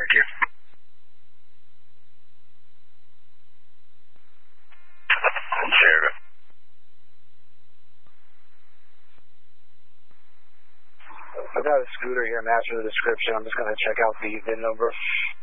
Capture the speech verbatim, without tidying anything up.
Thank you. Sure. I've got a scooter here, master the description. I'm just going to check out the V I N number.